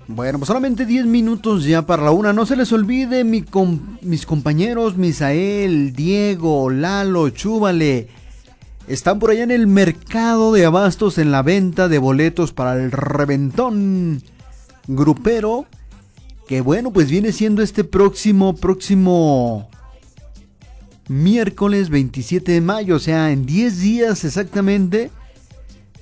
Bueno, pues solamente 10 minutos ya para la una. No se les olvide mis compañeros Misael, Diego, Lalo, Chúbale. Están por allá en el mercado de abastos en la venta de boletos para el reventón grupero. Que bueno, pues viene siendo este próximo miércoles 27 de mayo. O sea, en 10 días exactamente.